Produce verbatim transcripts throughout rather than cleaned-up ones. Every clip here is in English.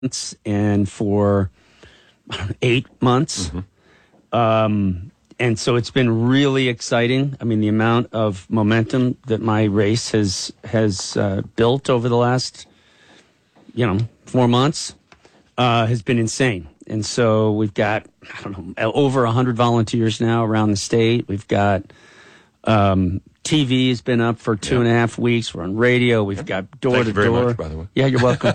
and for eight months. Mm-hmm. Um, and so it's been really exciting. I mean, the amount of momentum that my race has has uh, built over the last, you know, four months uh, has been insane. And so we've got, I don't know, over one hundred volunteers now around the state. We've got um, T V has been up for two yeah. and a half weeks. We're on radio. We've got door Thank to you very door. Much, by the way. Yeah, you're welcome.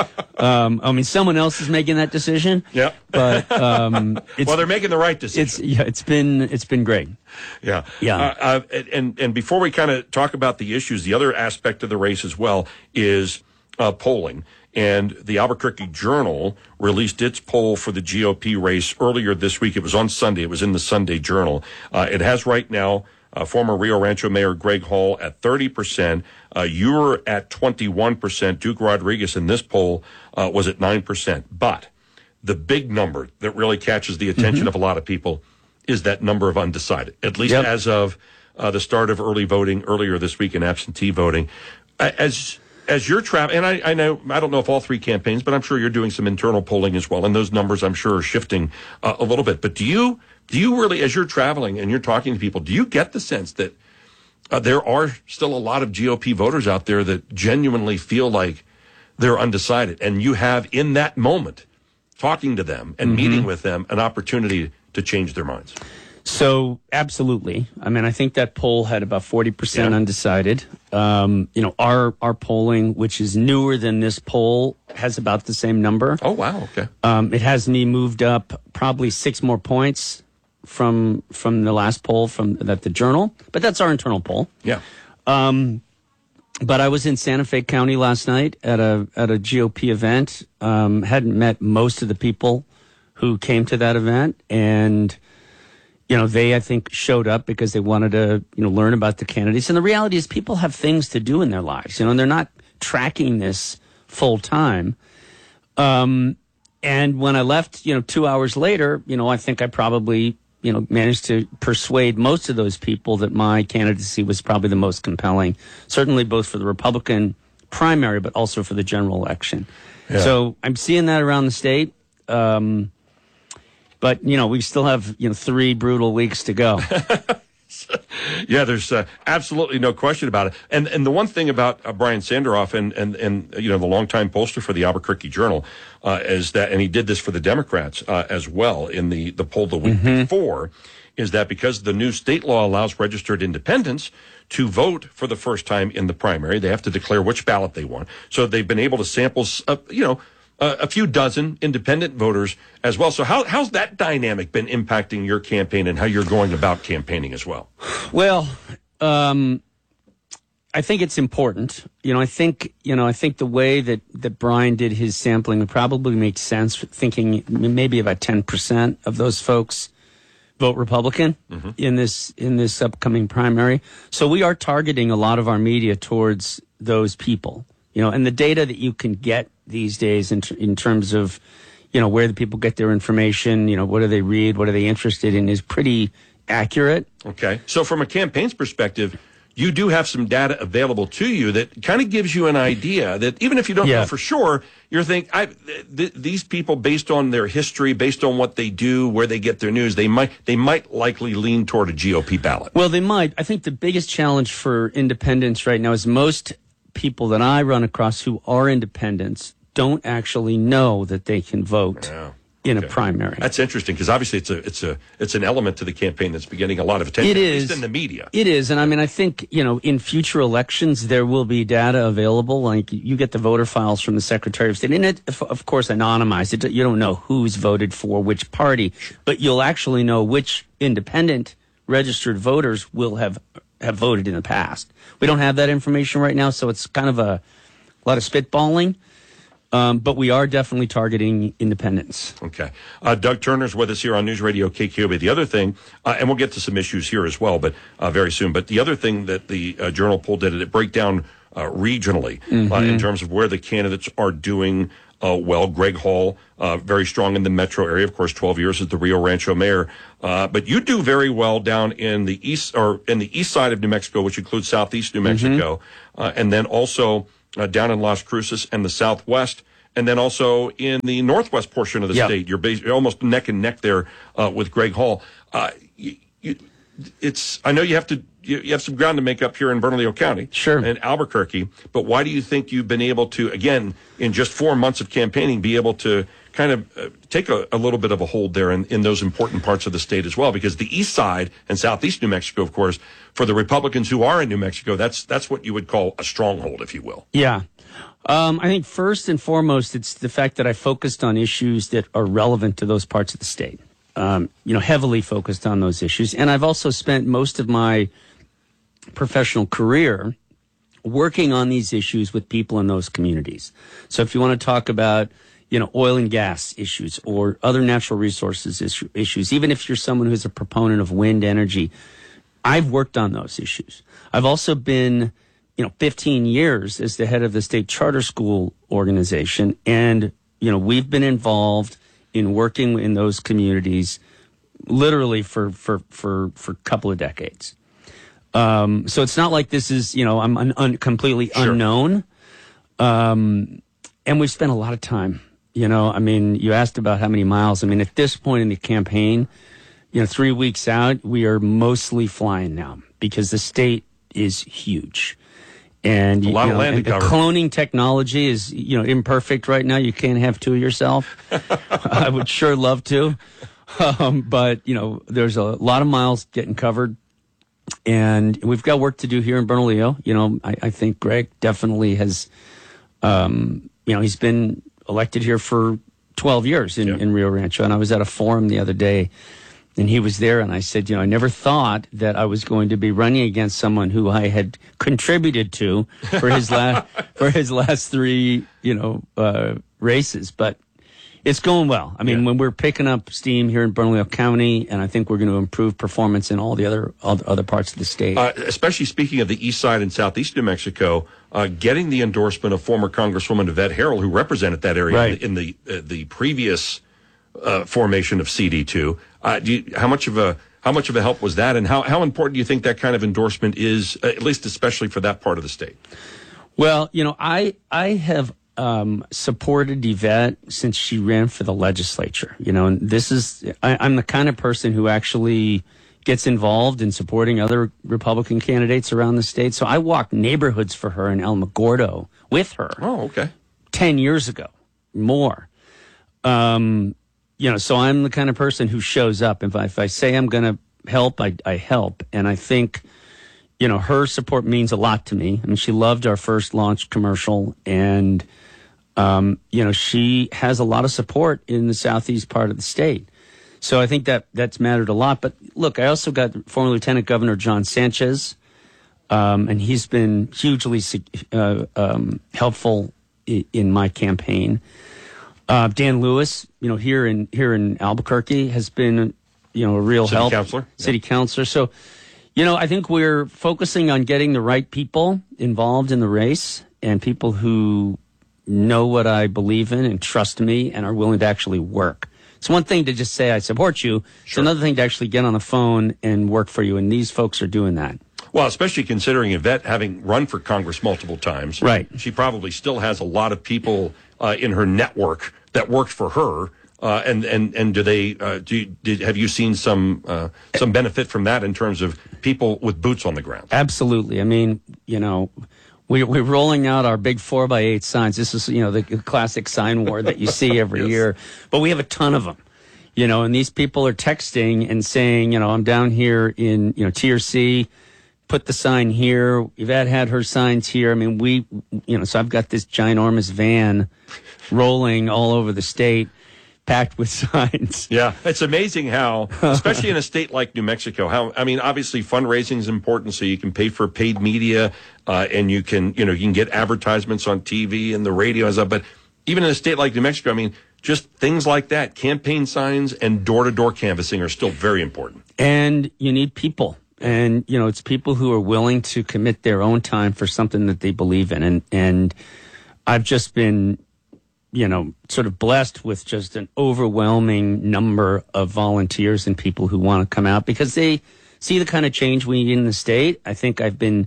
um, I mean, someone else is making that decision. Yeah, but um, it's, well, they're making the right decision. It's yeah, it's been it's been great. Yeah, yeah. Uh, uh, and and before we kind of talk about the issues, the other aspect of the race as well is uh, polling. And the Albuquerque Journal released its poll for the G O P race earlier this week. It was on Sunday. It was in the Sunday Journal. Uh, it has right now uh, former Rio Rancho Mayor Greg Hall at thirty percent. Uh, you were at twenty-one percent. Duke Rodriguez in this poll uh, was at nine percent. But the big number that really catches the attention mm-hmm. of a lot of people is that number of undecided, at least yep. as of uh, the start of early voting earlier this week in absentee voting. As As you're traveling, and I, I know, I don't know if all three campaigns, but I'm sure you're doing some internal polling as well, and those numbers I'm sure are shifting uh, a little bit. But do you, do you really, as you're traveling and you're talking to people, do you get the sense that uh, there are still a lot of G O P voters out there that genuinely feel like they're undecided, and you have in that moment, talking to them and mm-hmm. meeting with them, an opportunity to change their minds? So, absolutely. I mean, I think that poll had about forty percent yeah. undecided. Um, you know, our our polling, which is newer than this poll, has about the same number. Oh, wow. Okay. Um, it has me moved up probably six more points from from the last poll from that the Journal. But that's our internal poll. Yeah. Um, but I was in Santa Fe County last night at a at a G O P event. Um, hadn't met most of the people who came to that event, and you know, they, I think, showed up because they wanted to, you know, learn about the candidates. And the reality is people have things to do in their lives, you know, and they're not tracking this full time. Um, and when I left, you know, two hours later, you know, I think I probably, you know, managed to persuade most of those people that my candidacy was probably the most compelling, certainly both for the Republican primary, but also for the general election. Yeah. So I'm seeing that around the state. Um, But, you know, we still have, you know, three brutal weeks to go. Yeah, there's uh, absolutely no question about it. And and the one thing about uh, Brian Sanderoff and, and, and, you know, the longtime pollster for the Albuquerque Journal uh, is that, and he did this for the Democrats uh, as well in the, the poll the week mm-hmm. before, is that because the new state law allows registered independents to vote for the first time in the primary, they have to declare which ballot they want. So they've been able to sample, uh, you know, Uh, a few dozen independent voters as well. So how, how's that dynamic been impacting your campaign and how you're going about campaigning as well? Well, um, I think it's important. You know, I think, you know, I think the way that, that Brian did his sampling would probably make sense, thinking maybe about ten percent of those folks vote Republican mm-hmm. in this, in this upcoming primary. So we are targeting a lot of our media towards those people, you know, and the data that you can get these days in, in terms of, you know, where the people get their information, you know, what do they read, what are they interested in, is pretty accurate. Okay. So from a campaign's perspective, you do have some data available to you that kind of gives you an idea that even if you don't yeah. know for sure, you're thinking, I, th- these people, based on their history, based on what they do, where they get their news, they might they might likely lean toward a G O P ballot. Well, they might. I think the biggest challenge for independents right now is most people that I run across who are independents don't actually know that they can vote yeah. in okay. a primary. That's interesting because obviously it's a it's a it's an element to the campaign that's been getting a lot of attention. It is at least in the media. It is, and I mean, I think you know, in future elections there will be data available. Like you get the voter files from the Secretary of State, and it, of course, anonymized. It, you don't know who's voted for which party, but you'll actually know which independent registered voters will have have voted in the past. We don't have that information right now, so it's kind of a, a lot of spitballing. Um, but we are definitely targeting independents. Okay. Uh, Doug Turner's with us here on News Radio K Q B. The other thing, uh, and we'll get to some issues here as well, but uh, very soon. But the other thing that the uh, Journal poll did, it break down uh, regionally mm-hmm. uh, in terms of where the candidates are doing uh, well. Greg Hall, uh, very strong in the metro area. Of course, twelve years as the Rio Rancho mayor. Uh, but you do very well down in the east or in the east side of New Mexico, which includes southeast New Mexico, mm-hmm. uh, and then also Uh, down in Las Cruces and the Southwest, and then also in the northwest portion of the Yep. state. You're, bas- you're almost neck and neck there uh, with Greg Hall. Uh, you, you, it's I know you have to you, you have some ground to make up here in Bernalillo County, Sure, and Albuquerque. But why do you think you've been able to, again, in just four months of campaigning, be able to kind of uh, take a, a little bit of a hold there in, in those important parts of the state as well? Because the east side and southeast New Mexico, of course, for the Republicans who are in New Mexico, that's that's what you would call a stronghold, if you will. Yeah. Um, I think first and foremost, it's the fact that I focused on issues that are relevant to those parts of the state. Um, you know, heavily focused on those issues. And I've also spent most of my professional career working on these issues with people in those communities. So if you want to talk about, you know, oil and gas issues or other natural resources issue, issues, even if you're someone who's a proponent of wind energy, I've worked on those issues. I've also been, you know, fifteen years as the head of the state charter school organization. And, you know, we've been involved in working in those communities literally for, for, for, for a couple of decades. Um, so it's not like this is, you know, I'm un, un, completely Sure. unknown. Um, and we've spent a lot of time, you know, I mean, you asked about how many miles. I mean, at this point in the campaign, you know, three weeks out, we are mostly flying now because the state is huge. And, A lot you of know, land and to the cover. cloning technology is, you know, imperfect right now. You can't have two of yourself. I would sure love to. Um, but, you know, there's a lot of miles getting covered. And we've got work to do here in Bernalillo. You know, I, I think Greg definitely has, um, you know, he's been elected here for twelve years in, Yeah. in Rio Rancho. And I was at a forum the other day, and he was there, and I said, you know, I never thought that I was going to be running against someone who I had contributed to for his last for his last three, you know, uh, races. But it's going well. I mean, Yeah. when we're picking up steam here in Bernalillo County, and I think we're going to improve performance in all the other all the other parts of the state. Uh, especially speaking of the east side and southeast New Mexico, uh, getting the endorsement of former Congresswoman Yvette Harrell, who represented that area Right. in the in the, uh, the previous uh, formation of C D two. Uh, do you, how much of a how much of a help was that, and how how important do you think that kind of endorsement is, uh, at least especially for that part of the state? Well, you know, I I have um, supported Yvette since she ran for the legislature. You know, and this is I, I'm the kind of person who actually gets involved in supporting other Republican candidates around the state. So I walked neighborhoods for her in Alamogordo with her Oh, okay. ten years ago, more. Um, you know, so I'm the kind of person who shows up. If I, if I say I'm going to help, I, I help. And I think, you know, her support means a lot to me. I mean, she loved our first launch commercial, and, um, you know, she has a lot of support in the southeast part of the state. So I think that that's mattered a lot. But look, I also got former Lieutenant Governor John Sanchez, um, and he's been hugely uh, um, helpful i- in my campaign. Uh, Dan Lewis, you know, here in here in Albuquerque, has been, you know, a real City help. councilor? City councilor. So, you know, I think we're focusing on getting the right people involved in the race, and people who know what I believe in and trust me and are willing to actually work. It's one thing to just say I support you. It's Sure. another thing to actually get on the phone and work for you. And these folks are doing that. Well, especially considering Yvette having run for Congress multiple times. Right. She probably still has a lot of people uh, in her network that worked for her. Uh, and, and, and do they, uh, do you, did, have you seen some, uh, some benefit from that in terms of people with boots on the ground? Absolutely. I mean, you know, we, we're rolling out our big four by eight signs. This is, you know, the classic sign war that you see every Yes. year. But we have a ton of them, you know, and these people are texting and saying, you know, I'm down here in, you know, Tier C, put the sign here. Yvette had her signs here. I mean, we, you know, so I've got this ginormous van rolling all over the state, packed with signs. Yeah, it's amazing how, especially in a state like New Mexico, how, I mean, obviously fundraising is important, so you can pay for paid media, uh, and you can, you know, you can get advertisements on T V and the radio and stuff, but even in a state like New Mexico, I mean, just things like that, campaign signs and door-to-door canvassing are still very important. And you need people. And, you know, it's people who are willing to commit their own time for something that they believe in. And, and I've just been, you know, sort of blessed with just an overwhelming number of volunteers and people who want to come out because they see the kind of change we need in the state. I think I've been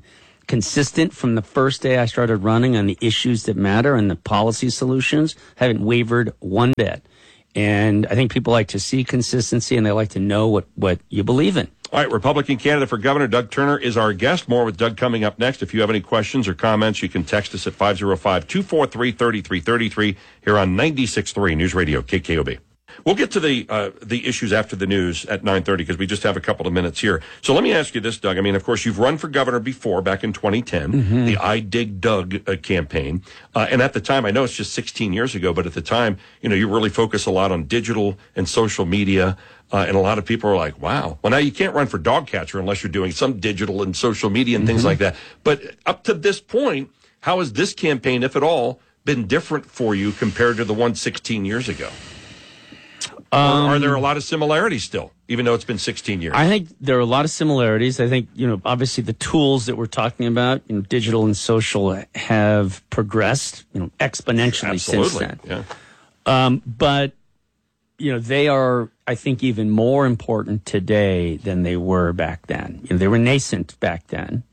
consistent from the first day I started running on the issues that matter and the policy solutions. Haven't wavered one bit. And I think people like to see consistency, and they like to know what, what you believe in. All right, Republican candidate for governor Doug Turner is our guest. More with Doug coming up next. If you have any questions or comments, you can text us at five oh five, two four three, three three three three here on ninety-six point three News Radio K K O B. We'll get to the uh, the issues after the news at nine thirty because we just have a couple of minutes here. So let me ask you this, Doug. I mean, of course, you've run for governor before, back in twenty ten, mm-hmm. the I Dig Doug uh, campaign. Uh, and at the time, I know it's just sixteen years ago, but at the time, you know, you really focus a lot on digital and social media. Uh, and a lot of people are like, wow. Well, now you can't run for dog catcher unless you're doing some digital and social media and mm-hmm. things like that. But up to this point, how has this campaign, if at all, been different for you compared to the one sixteen years ago? Um, or are there a lot of similarities still, even though it's been sixteen years? I think there are a lot of similarities. I think, you know, obviously the tools that we're talking about, you know, digital and social have progressed, you know, exponentially Absolutely. since then. Yeah. Um, but, you know, they are, I think, even more important today than they were back then. You know, they were nascent back then.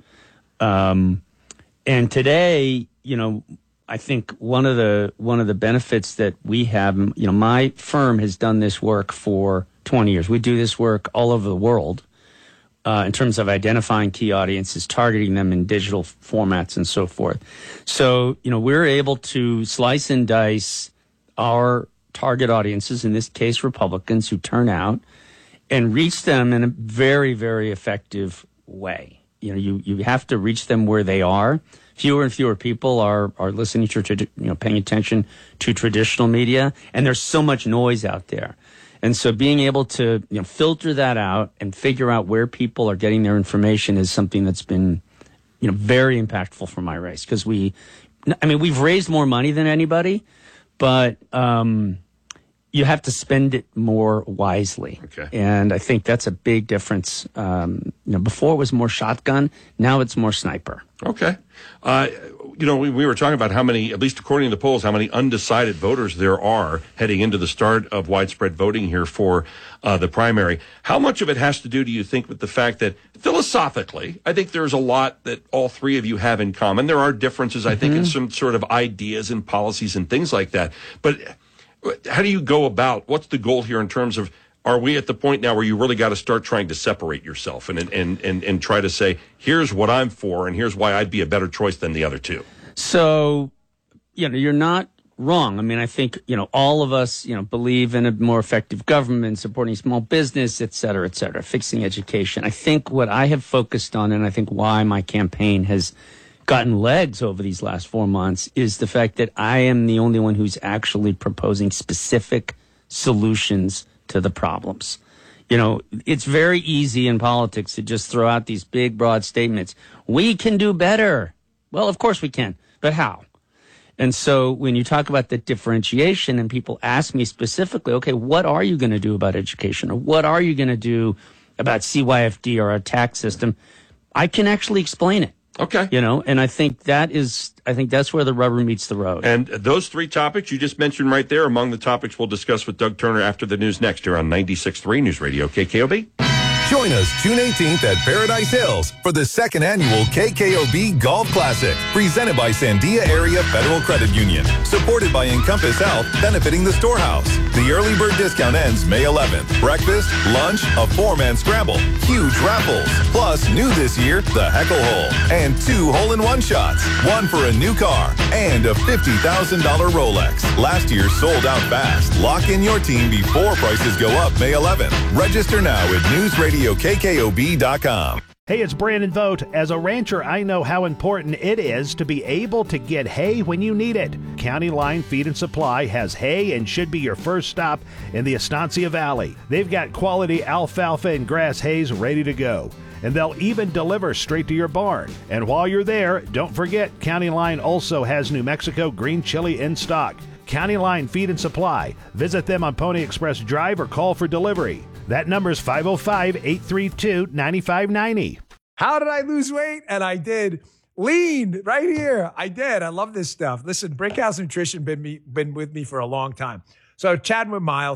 Um, and today, you know, I think one of the one of the benefits that we have, you know, my firm has done this work for twenty years. We do this work all over the world uh, in terms of identifying key audiences, targeting them in digital formats and so forth. So, you know, we're able to slice and dice our target audiences, in this case, Republicans who turn out, and reach them in a very, very effective way. You know, you, you have to reach them where they are. Fewer and fewer people are, are listening to, you know, paying attention to traditional media, and there's so much noise out there. And so being able to, you know, filter that out and figure out where people are getting their information is something that's been, you know, very impactful for my race. Because we, I mean, we've raised more money than anybody, but um, you have to spend it more wisely. Okay. And I think that's a big difference. Um, you know, before it was more shotgun, now it's more sniper. Okay. Uh, you know, we, we were talking about how many, at least according to the polls, how many undecided voters there are heading into the start of widespread voting here for uh, the primary. How much of it has to do, do you think, with the fact that philosophically, I think there's a lot that all three of you have in common. There are differences, I mm-hmm. think, in some sort of ideas and policies and things like that. But how do you go about, what's the goal here in terms of, are we at the point now where you really got to start trying to separate yourself and, and, and, and try to say, here's what I'm for and here's why I'd be a better choice than the other two? So, you know, you're not wrong. I mean, I think, you know, all of us, you know, believe in a more effective government, supporting small business, et cetera, et cetera, fixing education. I think what I have focused on, and I think why my campaign has gotten legs over these last four months, is the fact that I am the only one who's actually proposing specific solutions to the problems. You know, it's very easy in politics to just throw out these big, broad statements. We can do better. Well, of course we can, but how? And so when you talk about the differentiation and people ask me specifically, okay, what are you going to do about education? Or what are you going to do about C Y F D or our tax system? I can actually explain it. Okay. You know, and I think that is, I think that's where the rubber meets the road. And those three topics you just mentioned right there, among the topics we'll discuss with Doug Turner after the news next here on ninety-six point three News Radio K K O B. Join us June eighteenth at Paradise Hills for the second annual K K O B Golf Classic, presented by Sandia Area Federal Credit Union, supported by Encompass Health, benefiting the Storehouse. The early bird discount ends May eleventh. Breakfast, lunch, a four-man scramble, huge raffles, plus new this year, the Heckle Hole, and two hole-in-one shots, one for a new car, and a fifty thousand dollars Rolex. Last year sold out fast. Lock in your team before prices go up May eleventh. Register now at News Radio K K O B dot com. Hey, it's Brandon Vogt. As a rancher, I know how important it is to be able to get hay when you need it. County Line Feed and Supply has hay and should be your first stop in the Estancia Valley. They've got quality alfalfa and grass hays ready to go, and they'll even deliver straight to your barn. And while you're there, don't forget, County Line also has New Mexico green chili in stock. County Line Feed and Supply. Visit them on Pony Express Drive or call for delivery. That number is five oh five, eight three two, nine five nine oh. How did I lose weight? And I did. Lean right here. I did. I love this stuff. Listen, Brickhouse Nutrition been me been with me for a long time. So chatting with Miles,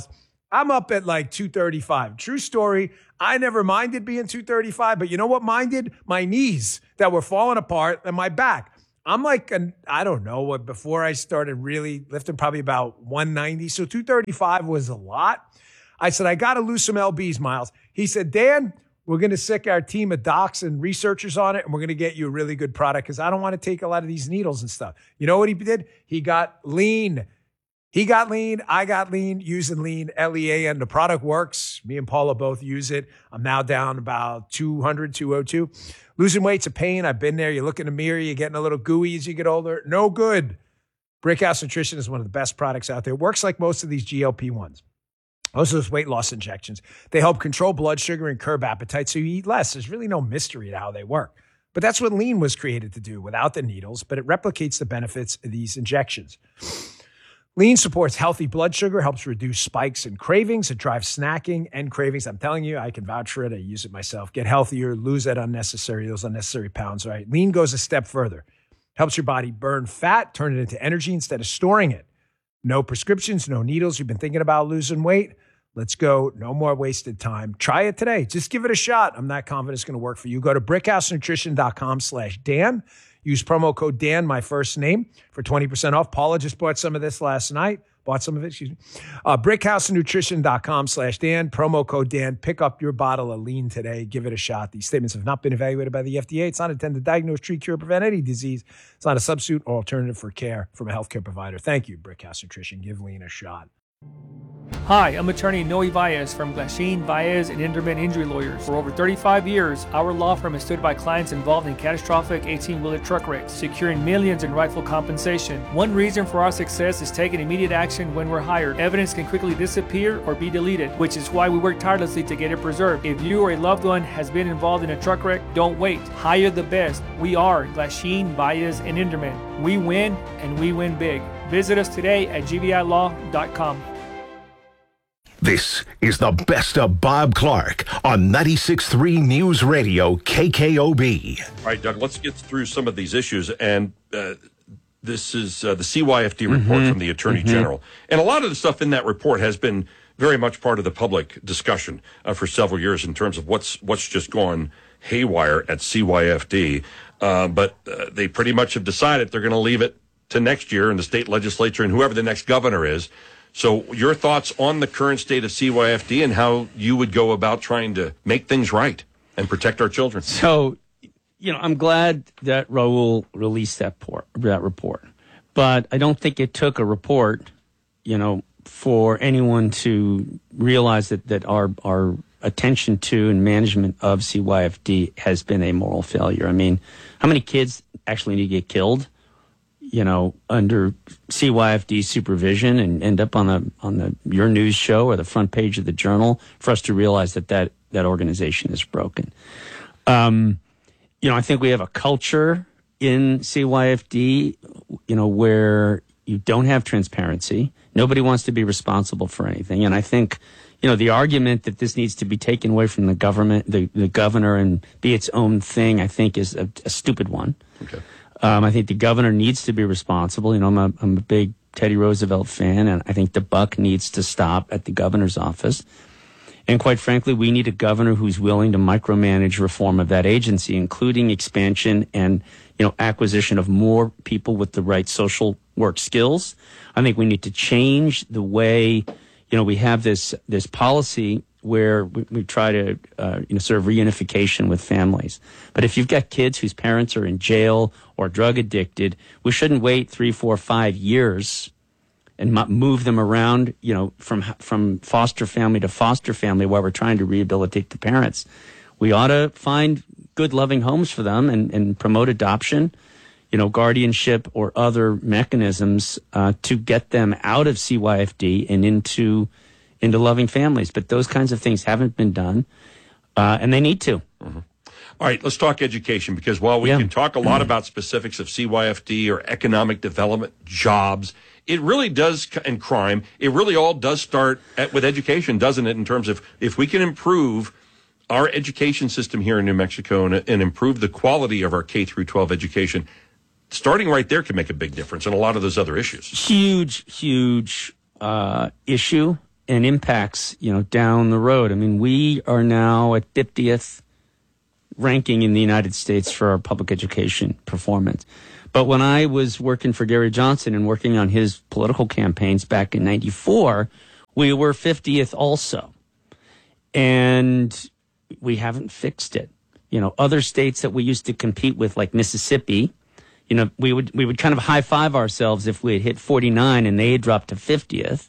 I'm up at like two thirty-five. True story. I never minded being two thirty-five, but you know what minded? My knees that were falling apart and my back. I'm like, an, I don't know what, before I started really lifting, probably about one ninety. So two thirty-five was a lot. I said, I got to lose some L Bs, Miles. He said, Dan, we're going to sick our team of docs and researchers on it, and we're going to get you a really good product because I don't want to take a lot of these needles and stuff. You know what he did? He got lean. He got lean. I got lean using lean, L E A N. The product works. Me and Paula both use it. I'm now down about two hundred, two oh two. Losing weight's a pain. I've been there. You look in the mirror, you're getting a little gooey as you get older. No good. Brickhouse Nutrition is one of the best products out there. It works like most of these G L P ones. Most of those weight loss injections. They help control blood sugar and curb appetite so you eat less. There's really no mystery to how they work. But that's what lean was created to do without the needles, but it replicates the benefits of these injections. Lean supports healthy blood sugar, helps reduce spikes and cravings. It drives snacking and cravings. I'm telling you, I can vouch for it. I use it myself. Get healthier, lose that unnecessary, those unnecessary pounds, right? Lean goes a step further. Helps your body burn fat, turn it into energy instead of storing it. No prescriptions, no needles. You've been thinking about losing weight? Let's go. No more wasted time. Try it today. Just give it a shot. I'm not confident it's going to work for you. Go to brickhousenutrition.com slash Dan. Use promo code Dan, my first name, for twenty percent off. Paula just bought some of this last night. Bought some of it, excuse me. Uh, brickhousenutrition.com slash Dan. Promo code Dan. Pick up your bottle of lean today. Give it a shot. These statements have not been evaluated by the F D A. It's not intended to diagnose, treat, cure, prevent any disease. It's not a substitute or alternative for care from a healthcare provider. Thank you, Brickhouse Nutrition. Give lean a shot. Hi, I'm attorney Noe Valles from Glasheen, Valles and Inderman Injury Lawyers. For over thirty-five years, our law firm has stood by clients involved in catastrophic eighteen-wheeler truck wrecks, securing millions in rightful compensation. One reason for our success is taking immediate action when we're hired. Evidence can quickly disappear or be deleted, which is why we work tirelessly to get it preserved. If you or a loved one has been involved in a truck wreck, don't wait. Hire the best. We are Glasheen, Valles and Inderman. We win, and we win big. Visit us today at g v i law dot com. This is the best of Bob Clark on ninety-six point three News Radio K K O B. All right, Doug, let's get through some of these issues. And uh, this is uh, the C Y F D report mm-hmm. from the Attorney mm-hmm. General. And a lot of the stuff in that report has been very much part of the public discussion uh, for several years in terms of what's what's just gone haywire at C Y F D. Uh, but uh, they pretty much have decided they're going to leave it to next year in the state legislature and whoever the next governor is. So your thoughts on the current state of C Y F D and how you would go about trying to make things right and protect our children? So, you know, I'm glad that Raul released that, por- that report. But I don't think it took a report, you know, for anyone to realize that, that our, our attention to and management of C Y F D has been a moral failure. I mean, how many kids actually need to get killed, you know, under C Y F D supervision and end up on the on the your news show or the front page of the Journal for us to realize that that, that organization is broken. Um, you know, I think we have a culture in C Y F D, you know, where you don't have transparency. Nobody wants to be responsible for anything. And I think, you know, the argument that this needs to be taken away from the government, the, the governor, and be its own thing, I think is a, a stupid one. Okay. Um, I think the governor needs to be responsible. You know, I'm a, I'm a big Teddy Roosevelt fan, and I think the buck needs to stop at the governor's office. And quite frankly, we need a governor who's willing to micromanage reform of that agency, including expansion and, you know, acquisition of more people with the right social work skills. I think we need to change the way, you know, we have this this policy where we, we try to, uh, you know, sort of reunification with families. But if you've got kids whose parents are in jail or drug addicted, we shouldn't wait three, four, five years and move them around, you know, from from foster family to foster family while we're trying to rehabilitate the parents. We ought to find good, loving homes for them and, and promote adoption, you know, guardianship or other mechanisms uh, to get them out of C Y F D and into into loving families. But those kinds of things haven't been done, uh, and they need to. Mm-hmm. All right, let's talk education, because while we yeah. can talk a lot about specifics of C Y F D or economic development, jobs, it really does, and crime, it really all does start at, with education, doesn't it, in terms of if we can improve our education system here in New Mexico and, and improve the quality of our K through twelve education, starting right there can make a big difference in a lot of those other issues. Huge, huge uh, issue. and impacts, you know, down the road. I mean, we are now at fiftieth ranking in the United States for our public education performance. But when I was working for Gary Johnson and working on his political campaigns back in ninety-four, we were fiftieth also. And we haven't fixed it. You know, other states that we used to compete with, like Mississippi, you know, we would we would kind of high five ourselves if we had hit forty-nine and they had dropped to fiftieth.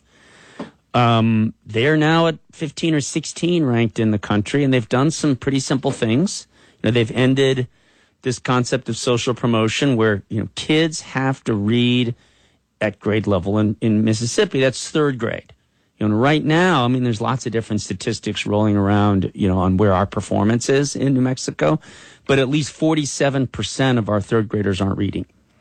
Um, they're now at fifteen or sixteen ranked in the country, and they've done some pretty simple things. You know, they've ended this concept of social promotion where, you know, kids have to read at grade level. In, in Mississippi, that's third grade. You know, right now, I mean, there's lots of different statistics rolling around, you know, on where our performance is in New Mexico, but at least forty-seven percent of our third graders aren't reading.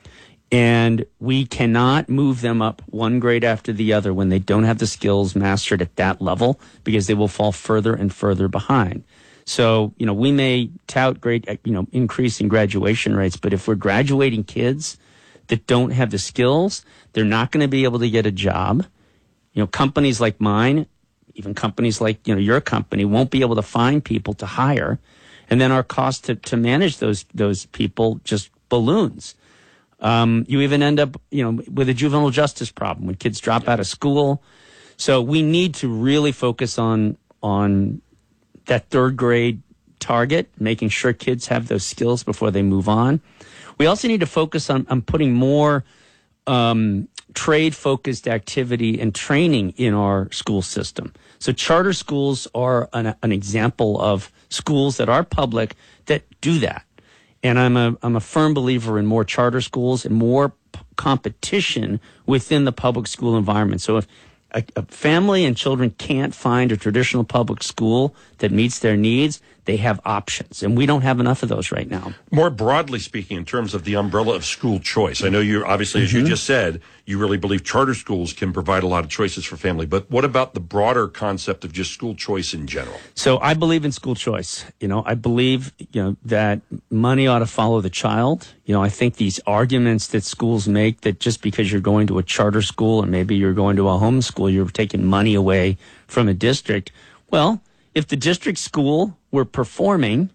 And we cannot move them up one grade after the other when they don't have the skills mastered at that level, because they will fall further and further behind. So, you know, we may tout great, you know, increase in graduation rates, but if we're graduating kids that don't have the skills, they're not going to be able to get a job. You know, companies like mine, even companies like, you know, your company won't be able to find people to hire. And then our cost to, to manage those, those people just balloons. Um, you even end up, you know, with a juvenile justice problem when kids drop out of school. So we need to really focus on, on that third grade target, making sure kids have those skills before they move on. We also need to focus on, on putting more, um, trade-focused activity and training in our school system. So charter schools are an, an example of schools that are public that do that. And I'm a I'm a firm believer in more charter schools and more p- competition within the public school environment. So if a, a family and children can't find a traditional public school that meets their needs, they have options. And we don't have enough of those right now. More broadly speaking, in terms of the umbrella of school choice, I know you obviously, as mm-hmm. you just said, you really believe charter schools can provide a lot of choices for family. But what about the broader concept of just school choice in general? So I believe in school choice. You know, I believe, you know, that money ought to follow the child. You know, I think these arguments that schools make that just because you're going to a charter school and maybe you're going to a homeschool, you're taking money away from a district. Well, if the district school were performing,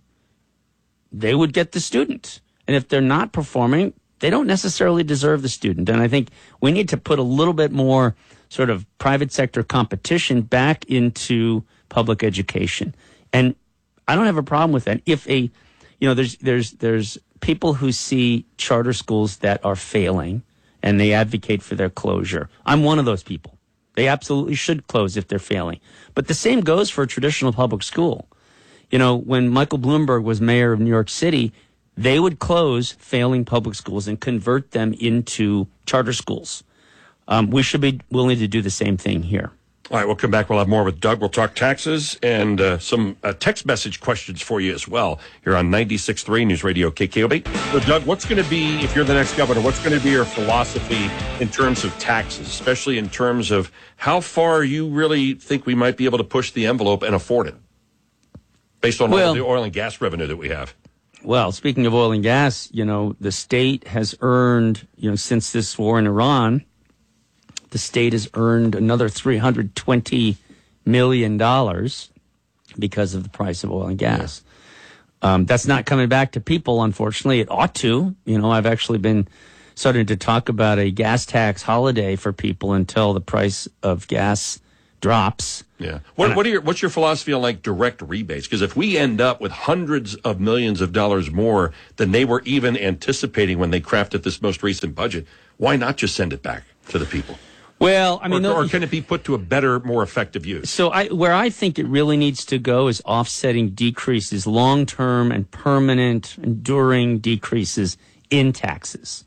they would get the student. And if they're not performing, they don't necessarily deserve the student. And I think we need to put a little bit more sort of private sector competition back into public education. And I don't have a problem with that. If a, you know, there's there's there's people who see charter schools that are failing and they advocate for their closure. I'm one of those people. They absolutely should close if they're failing. But the same goes for a traditional public school. You know, when Michael Bloomberg was mayor of New York City, they would close failing public schools and convert them into charter schools. Um, we should be willing to do the same thing here. All right, we'll come back. We'll have more with Doug. We'll talk taxes and uh, some uh, text message questions for you as well here on ninety-six point three News Radio K K O B. So, Doug, what's going to be, if you're the next governor, what's going to be your philosophy in terms of taxes, especially in terms of how far you really think we might be able to push the envelope and afford it based on well, all the oil and gas revenue that we have? Well, speaking of oil and gas, you know, the state has earned, you know, since this war in Iran, the state has earned another three hundred twenty million dollars because of the price of oil and gas. Yeah. Um, that's not coming back to people, unfortunately. It ought to. You know, I've actually been starting to talk about a gas tax holiday for people until the price of gas drops. Yeah. What, what are your, what's your philosophy on, like, direct rebates? Because if we end up with hundreds of millions of dollars more than they were even anticipating when they crafted this most recent budget, why not just send it back to the people? Well, I mean, or, or can it be put to a better, more effective use? So I, where I think it really needs to go is offsetting decreases, long-term and permanent, enduring decreases in taxes,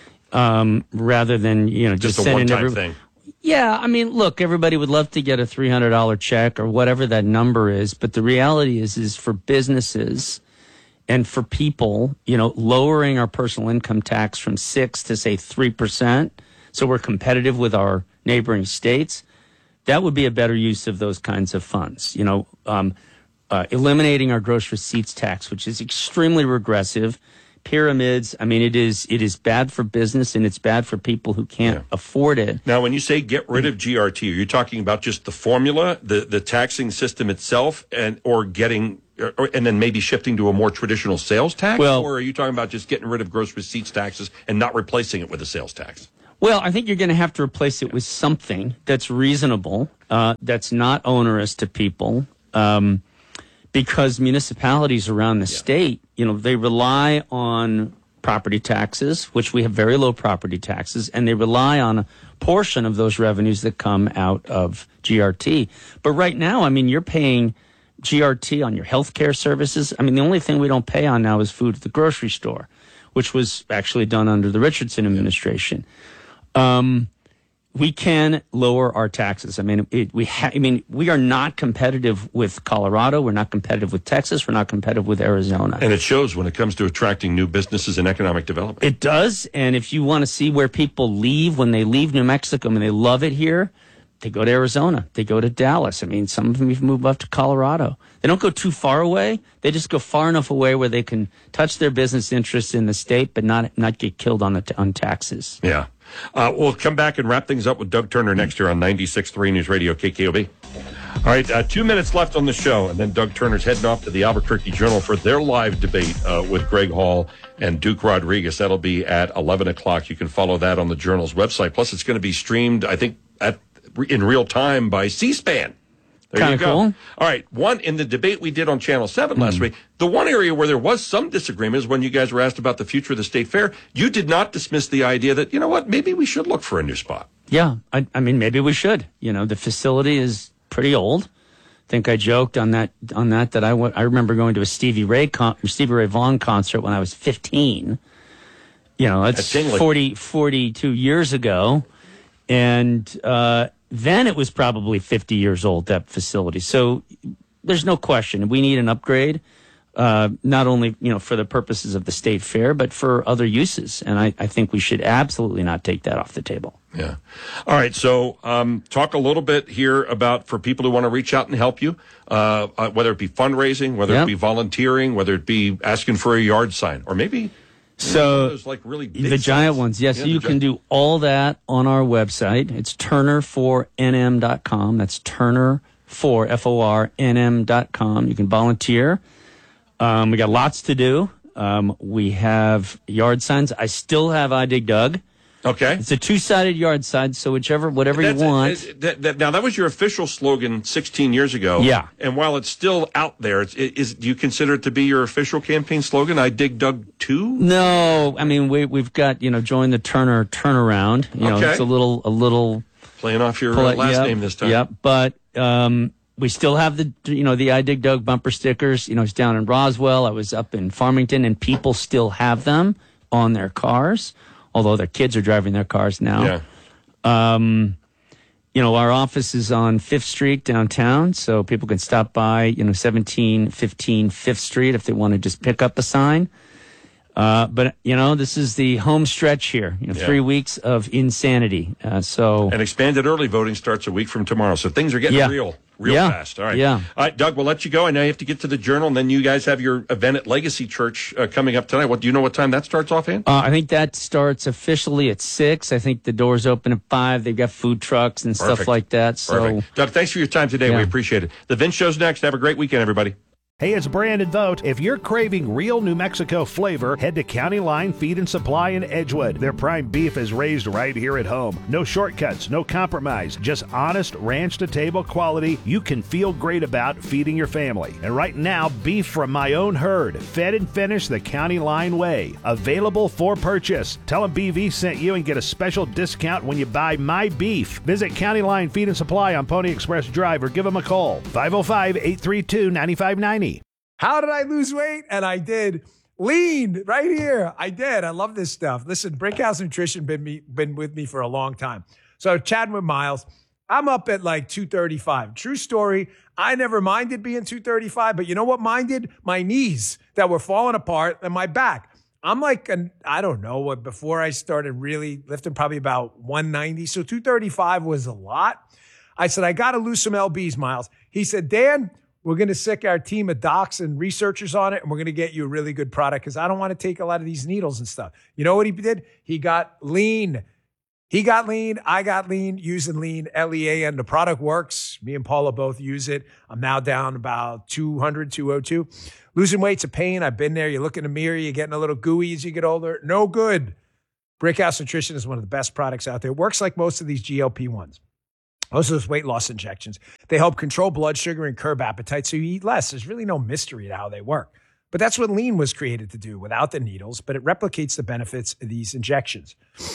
um, rather than, you know, just, just a one-time every, thing. Yeah, I mean, look, everybody would love to get a three hundred dollars check or whatever that number is, but the reality is, is for businesses and for people, you know, lowering our personal income tax from six to say three percent. So we're competitive with our neighboring states, that would be a better use of those kinds of funds. You know, um, uh, eliminating our gross receipts tax, which is extremely regressive. pyramids. I mean, it is it is bad for business, and it's bad for people who can't Yeah. afford it. Now, when you say get rid of G R T, are you talking about just the formula, the, the taxing system itself, and or getting, or, and then maybe shifting to a more traditional sales tax? Well- or are you talking about just getting rid of gross receipts taxes and not replacing it with a sales tax? Well, I think you're going to have to replace it with something that's reasonable, uh, that's not onerous to people, um, because municipalities around the state, you know, they rely on property taxes, which we have very low property taxes, and they rely on a portion of those revenues that come out of G R T. But right now, I mean, you're paying G R T on your health care services. I mean, the only thing we don't pay on now is food at the grocery store, which was actually done under the Richardson administration. Um, we can lower our taxes. I mean, it, we ha- I mean, we are not competitive with Colorado. We're not competitive with Texas. We're not competitive with Arizona. And it shows when it comes to attracting new businesses and economic development. It does. And if you want to see where people leave when they leave New Mexico and they love it here, they go to Arizona. They go to Dallas. I mean, some of them even move up to Colorado. They don't go too far away. They just go far enough away where they can touch their business interests in the state, but not not get killed on the t- on taxes. Yeah. Uh, we'll come back and wrap things up with Doug Turner next year on ninety-six point three News Radio K K O B. All right, uh, two minutes left on the show, and then Doug Turner's heading off to the Albuquerque Journal for their live debate uh, with Greg Hall and Duke Rodriguez. That'll be at eleven o'clock. You can follow that on the Journal's website. Plus, it's going to be streamed, I think, at in real time by C-SPAN. There Kinda you go. cool. All right. One, in the debate we did on Channel seven last week, the one area where there was some disagreement is when you guys were asked about the future of the state fair. You did not dismiss the idea that, you know what, maybe we should look for a new spot. Yeah, I, I mean, maybe we should. You know, the facility is pretty old. I think I joked on that on that that I went, I remember going to a Stevie Ray con- Stevie Ray Vaughan concert when I was fifteen. You know, that's forty, forty-two years ago, and uh, then it was probably fifty years old, that facility. So there's no question we need an upgrade. Uh, not only, you know, for the purposes of the state fair, but for other uses. And I, I think we should absolutely not take that off the table. Yeah. All right. So um, talk a little bit here about for people who want to reach out and help you, uh, uh, whether it be fundraising, whether Yep. it be volunteering, whether it be asking for a yard sign, or maybe So those like really big the giant signs. ones, yes. Yeah, you the can gi- do all that on our website. It's turner four N M dot com. That's turner four, F O R N M dot com. You can volunteer. Um, we got lots to do. Um, we have yard signs. I still have I Dig Dug. Okay. It's a two-sided yard sign, so whichever, whatever That's- you want. uh, that- that- now, that was your official slogan sixteen years ago. Yeah. And while it's still out there, it's, it, is, do you consider it to be your official campaign slogan, I Dig Dug two? No, I mean, we, we've got, you know, join the Turner turnaround. You know, Okay. it's a little, a little. Playing off your Pull uh, it- last yep, name this time. Yep, but um, we still have the, you know, the I Dig Dug bumper stickers. You know, it's down in Roswell. I was up in Farmington, and people still have them on their cars, although their kids are driving their cars now. Yeah. Um, you know, our office is on Fifth Street downtown, so people can stop by, you know, seventeen fifteen Fifth Street if they want to just pick up a sign. Uh, but, you know, this is the home stretch here, you know, Yeah. three weeks of insanity. Uh, so. And expanded early voting starts a week from tomorrow. So things are getting Yeah. real, real Yeah. fast. All right. Yeah. All right, Doug, we'll let you go. I know you have to get to the Journal, and then you guys have your event at Legacy Church uh, coming up tonight. What do you know what time that starts offhand? Uh, I think that starts officially at six. I think the doors open at five. They've got food trucks and stuff Perfect. like that. So, Perfect. Doug, thanks for your time today. Yeah. We appreciate it. The Vince Show's next. Have a great weekend, everybody. Hey, it's Brandon Vogt. If you're craving real New Mexico flavor, head to County Line Feed and Supply in Edgewood. Their prime beef is raised right here at home. No shortcuts, no compromise, just honest ranch-to-table quality you can feel great about feeding your family. And right now, beef from my own herd, fed and finished the County Line way. Available for purchase. Tell them B V sent you and get a special discount when you buy my beef. Visit County Line Feed and Supply on Pony Express Drive or give them a call. five oh five, eight three two, nine five nine zero. How did I lose weight? And I did. Lean right here. I did. I love this stuff. Listen, Brinkhouse Nutrition been me been with me for a long time. So chatting with Miles, I'm up at like two thirty-five. True story. I never minded being two thirty-five, but you know what minded? My knees that were falling apart and my back. I'm like, an, I don't know what, before I started really lifting, probably about one ninety. So two thirty-five was a lot. I said, I got to lose some L Bs, Miles. He said, Dan, We're going to sick our team of docs and researchers on it, and we're going to get you a really good product because I don't want to take a lot of these needles and stuff. You know what he did? He got lean. He got lean. I got lean using lean, L E A N. The product works. Me and Paula both use it. I'm now down about two hundred, two oh two. Losing weight's a pain. I've been there. You look in the mirror, you're getting a little gooey as you get older. No good. Brickhouse Nutrition is one of the best products out there. It works like most of these G L P ones. Most of those weight loss injections. They help control blood sugar and curb appetite so you eat less. There's really no mystery to how they work. But that's what lean was created to do without the needles, but it replicates the benefits of these injections.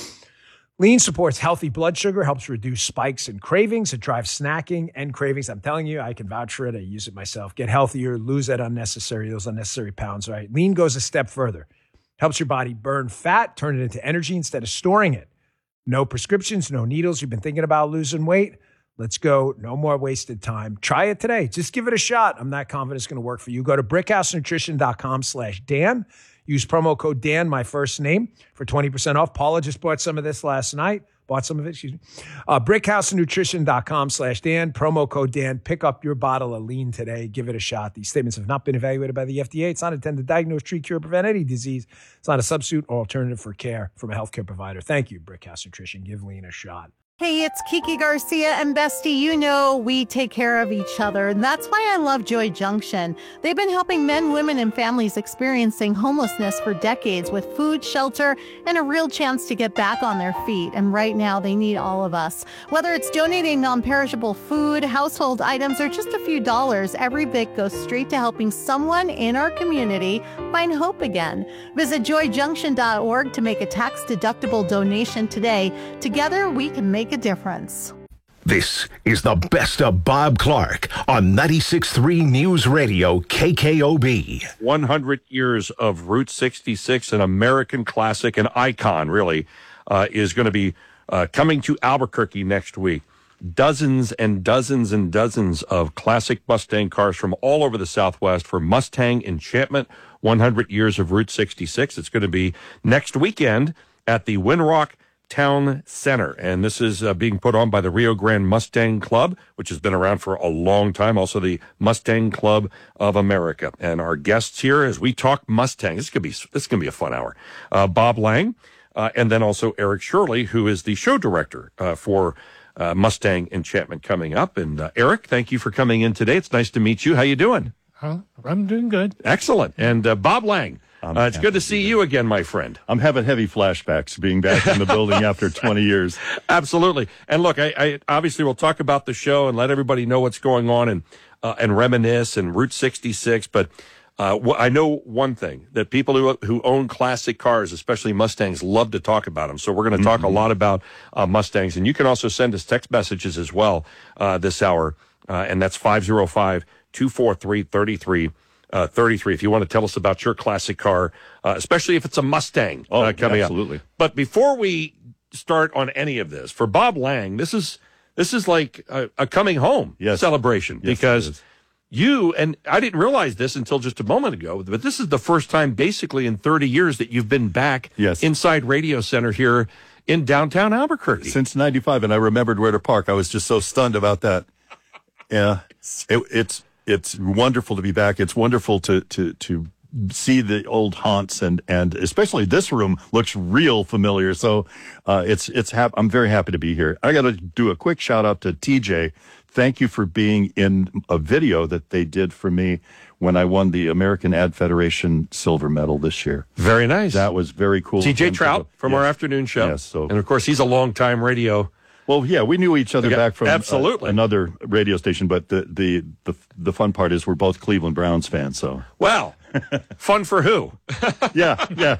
Lean supports healthy blood sugar, helps reduce spikes and cravings. It drives snacking and cravings. I'm telling you, I can vouch for it. I use it myself. Get healthier, lose that unnecessary, those unnecessary pounds, right? Lean goes a step further. Helps your body burn fat, turn it into energy instead of storing it. No prescriptions, no needles. You've been thinking about losing weight? Let's go. No more wasted time. Try it today. Just give it a shot. I'm not confident it's going to work for you. Go to brickhousenutrition.com slash Dan. Use promo code Dan, my first name, for twenty percent off. Paula just bought some of this last night. Bought some of it, excuse me. Uh, brickhousenutrition.com slash Dan. Promo code Dan. Pick up your bottle of lean today. Give it a shot. These statements have not been evaluated by the F D A. It's not intended to diagnose, treat, cure, prevent any disease. It's not a substitute or alternative for care from a healthcare provider. Thank you, Brickhouse Nutrition. Give lean a shot. Hey, it's Kiki Garcia, and Bestie, you know we take care of each other, and that's why I love Joy Junction. They've been helping men, women, and families experiencing homelessness for decades with food, shelter, and a real chance to get back on their feet, and right now they need all of us. Whether it's donating non-perishable food, household items, or just a few dollars, every bit goes straight to helping someone in our community find hope again. Visit joy junction dot org to make a tax-deductible donation today. Together, we can make a difference. This is the best of Bob Clark on ninety-six point three News Radio K K O B. one hundred years of Route sixty-six, an American classic, an icon, really, uh, is going to be uh, coming to Albuquerque next week. Dozens and dozens and dozens of classic Mustang cars from all over the Southwest for Mustang Enchantment, one hundred years of Route sixty-six. It's going to be next weekend at the Winrock Town Center, and this is uh, being put on by the Rio Grande Mustang Club, which has been around for a long time, also the Mustang Club of America. And our guests here as we talk Mustang, this could be this can be a fun hour. Uh, Bob Lang, uh, and then also Eric Shirley, who is the show director uh, for uh, Mustang Enchantment coming up. And uh, Eric, thank you for coming in today. It's nice to meet you. How you doing? Uh, I'm doing good. Excellent. And uh, Bob Lang. Uh, it's good to see you again, my friend. I'm having heavy flashbacks being back in the building after twenty years. Absolutely. And look, I, I obviously will talk about the show and let everybody know what's going on and uh, and reminisce and Route sixty-six. But uh, wh- I know one thing, that people who who own classic cars, especially Mustangs, love to talk about them. So we're going to talk mm-hmm. a lot about uh, Mustangs. And you can also send us text messages as well uh, this hour. Uh, and that's five oh five, two four three, three three Uh, thirty-three, if you want to tell us about your classic car, uh, especially if it's a Mustang oh, uh, coming absolutely. up. But before we start on any of this, for Bob Lang, this is this is like a, a coming home yes. celebration yes, because you, and I didn't realize this until just a moment ago, but this is the first time basically in thirty years that you've been back yes. inside Radio Center here in downtown Albuquerque. Since ninety-five, and I remembered where to park. I was just so stunned about that. Yeah, it, it's... It's wonderful to be back. It's wonderful to to to see the old haunts, and and especially this room looks real familiar. So uh, it's it's hap- I'm very happy to be here. I got to do a quick shout out to T J. Thank you for being in a video that they did for me when I won the American Ad Federation silver medal this year. Very nice. That was very cool. T J Trout from yes. our afternoon show. Yes. So and of course he's a longtime radio. Well, yeah, we knew each other okay. back from Absolutely. Uh, another radio station, but the, the the the fun part is we're both Cleveland Browns fans. So, well, fun for who? yeah, yeah,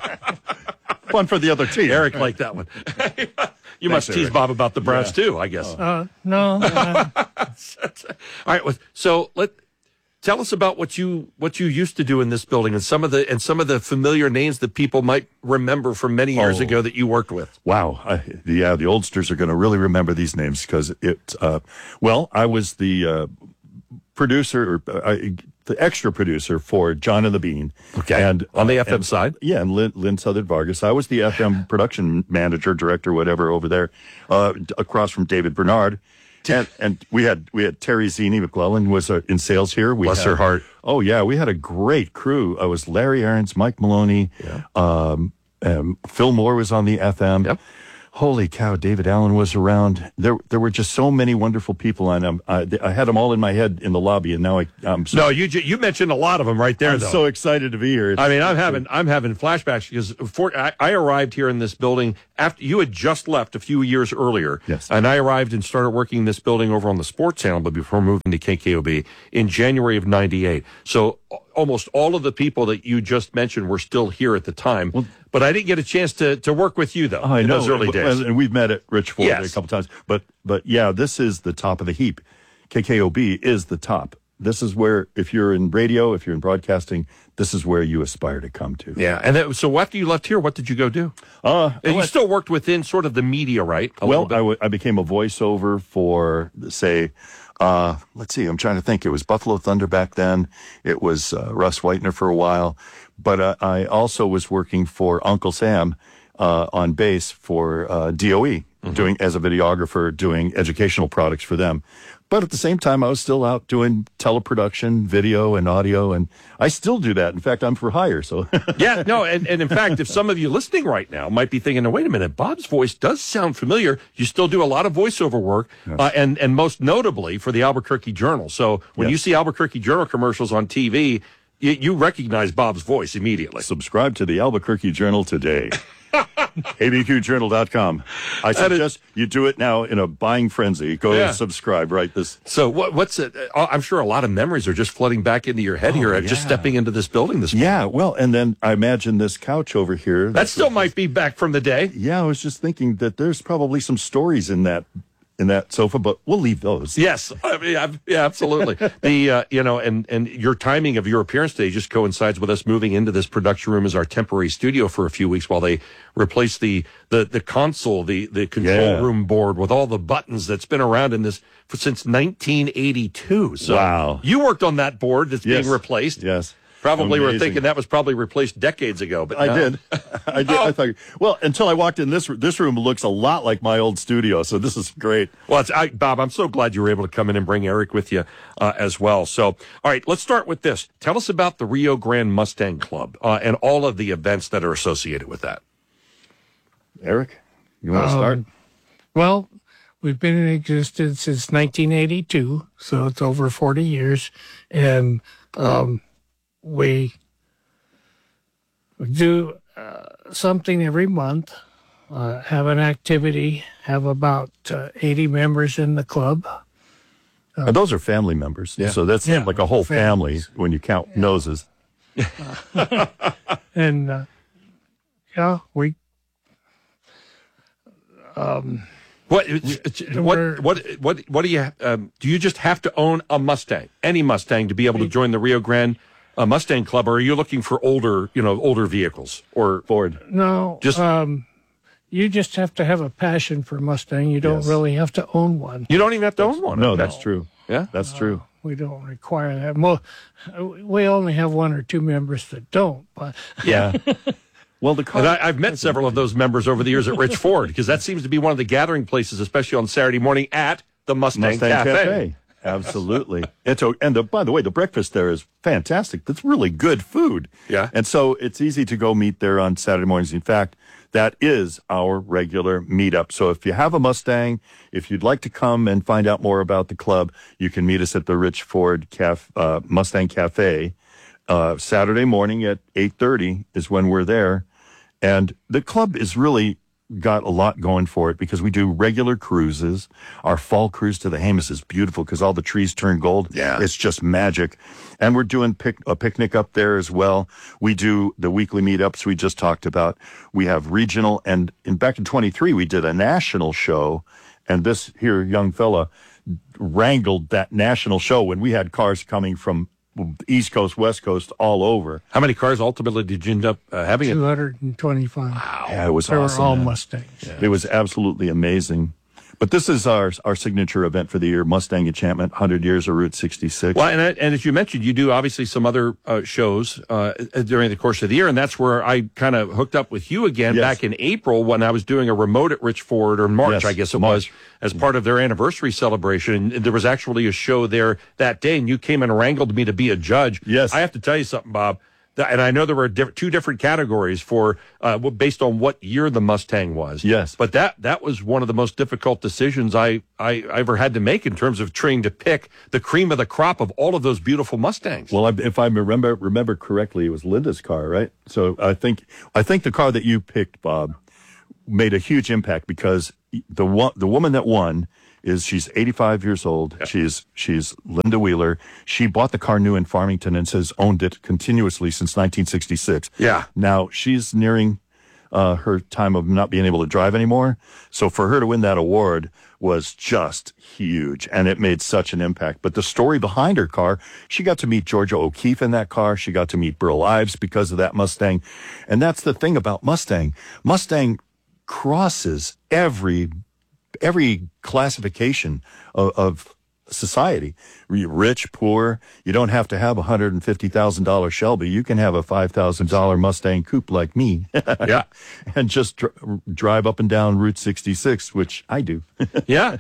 fun for the other team. Eric liked that one. you Thanks, must tease Eric. Bob about the Browns yeah. too, I guess. Uh, no. Uh, All right, so let tell us about what you what you used to do in this building and some of the and some of the familiar names that people might remember from many years oh. ago that you worked with. Wow, I, yeah, the oldsters are going to really remember these names because it. Uh, well, I was the uh, producer, or uh, the extra producer for John and the Bean. Okay, and on the uh, F M and, side, yeah, and Lynn, Lynn Southern Vargas. I was the F M production manager, director, whatever, over there, uh, across from David Bernard. and, and we had we had Terry Zini McClellan was uh, in sales here. We Bless had, her heart. Oh yeah, we had a great crew. I was Larry Aarons, Mike Maloney, Yeah. um, um, Phil Moore was on the F M. Yep. Holy cow, David Allen was around. There there were just so many wonderful people, and um, I, I had them all in my head in the lobby, and now I, I'm so, No, you ju- you mentioned a lot of them right there, I'm though. so excited to be here. I mean, I'm having I'm having flashbacks because for, I, I arrived here in this building after you had just left a few years earlier. Yes. And I arrived and started working in this building over on the Sports Channel, but before moving to K K O B in January of ninety-eight. So almost all of the people that you just mentioned were still here at the time. Well, but I didn't get a chance to, to work with you, though, I in know. those early days. And we've met at Rich Ford Yes. a couple times. But, but yeah, this is the top of the heap. K K O B is the top. This is where, if you're in radio, if you're in broadcasting, this is where you aspire to come to. Yeah. And that, so after you left here, what did you go do? Uh, And you well, still worked within sort of the media, right? A well little bit? I, w- I became a voiceover for, say, uh, let's see, I'm trying to think. It was Buffalo Thunder back then. It was uh, Russ Whitener for a while. But uh, I also was working for Uncle Sam uh, on bass for uh, D O E, mm-hmm. doing as a videographer, doing educational products for them. But at the same time, I was still out doing teleproduction, video and audio, and I still do that. In fact, I'm for hire. So Yeah, no, and, and in fact, if some of you listening right now might be thinking, "No, wait a minute, Bob's voice does sound familiar." You still do a lot of voiceover work, Yes. uh, and and most notably for the Albuquerque Journal. So when Yes. you see Albuquerque Journal commercials on T V, you, you recognize Bob's voice immediately. subscribe to the Albuquerque Journal today. A B Q journal dot com. I suggest you do it now in a buying frenzy. Go Yeah. subscribe right this. So what, what's it? Uh, I'm sure a lot of memories are just flooding back into your head Oh, here at just yeah. stepping into this building this morning. Yeah, well, and then I imagine this couch over here. That still might be back from the day. Yeah, I was just thinking that there's probably some stories in that in that sofa, but we'll leave those. Yes, I mean, I've, yeah, absolutely. the uh, you know, and and your timing of your appearance today just coincides with us moving into this production room as our temporary studio for a few weeks while they replace the the the console, the the control Yeah. room board with all the buttons that's been around in this for, since nineteen eighty-two. So Wow. you worked on that board that's Yes. being replaced. Yes. Probably were Amazing. thinking that was probably replaced decades ago, but I no. did. I did. I thought. Well, until I walked in this this room looks a lot like my old studio, so this is great. Well, it's, I, Bob, I'm so glad you were able to come in and bring Eric with you uh, as well. So, all right, let's start with this. Tell us about the Rio Grande Mustang Club uh, and all of the events that are associated with that. Eric, you want to Um, start? Well, we've been in existence since nineteen eighty-two, so it's over forty years, and um, we we do uh, something every month. Uh, have an activity. Have about uh, eighty members in the club. And those are family members, Yeah. so that's Yeah, like a whole families. family when you count noses. And uh, yeah, we What what what what what do you um, do? You just have to own a Mustang, any Mustang, to be able to join the Rio Grande uh, Mustang Club, or are you looking for older, you know, older vehicles or Ford. no Just- um, you just have to have a passion for Mustang. You don't Yes. really have to own one. You don't even have to own one. No, that's true. Yeah. That's true. We don't require that. Well, we only have one or two members that don't, but Yeah. Well, the car. And I, I've met several of those members over the years at Rich Ford because that seems to be one of the gathering places, especially on Saturday morning at the Mustang, Mustang Cafe. Cafe. Absolutely. And, so, and the, by the way, the breakfast there is fantastic. That's really good food. Yeah. And so it's easy to go meet there on Saturday mornings. In fact, that is our regular meetup. So if you have a Mustang, if you'd like to come and find out more about the club, you can meet us at the Rich Ford Caf, uh, Mustang Cafe. Uh, Saturday morning at eight thirty is when we're there. And the club is really got a lot going for it because we do regular cruises. Our fall cruise to the Jemez is beautiful because all the trees turn gold. Yeah. It's just magic. And we're doing pic- a picnic up there as well. We do the weekly meetups we just talked about. We have regional, and in back in twenty-three, we did a national show. And this here young fella wrangled that national show when we had cars coming from East Coast, West Coast, all over. How many cars ultimately did you end up uh, having? two hundred twenty-five. Yeah, it was They awesome. were all man. Mustangs. It was absolutely amazing. But this is our our signature event for the year, Mustang Enchantment, one hundred years of Route sixty-six. Well, and, and as you mentioned, you do obviously some other uh, shows uh, during the course of the year, and that's where I kind of hooked up with you again Yes. back in April when I was doing a remote at Rich Ford, or March, Yes, I guess it March. was, as part of their anniversary celebration. And there was actually a show there that day, and you came and wrangled me to be a judge. Yes. I have to tell you something, Bob. That, and I know there were diff- two different categories for uh, w- based on what year the Mustang was. Yes. But that that was one of the most difficult decisions I, I, I ever had to make in terms of trying to pick the cream of the crop of all of those beautiful Mustangs. Well, I, if I remember remember correctly, it was Linda's car, right? So I think I think the car that you picked, Bob, made a huge impact because the one, the woman that won is she's eighty-five years old. Yeah. She's she's Linda Wheeler. She bought the car new in Farmington and has owned it continuously since nineteen sixty-six. Yeah. Now she's nearing uh, her time of not being able to drive anymore. So for her to win that award was just huge, and it made such an impact. But the story behind her car, she got to meet Georgia O'Keeffe in that car. She got to meet Burl Ives because of that Mustang. And that's the thing about Mustang. Mustang crosses every every classification of, of society. Rich, poor. You don't have to have a one hundred fifty thousand dollars Shelby. You can have a five thousand dollars Mustang coupe like me. Yeah. And just dr- drive up and down Route sixty-six, which I do. Yeah.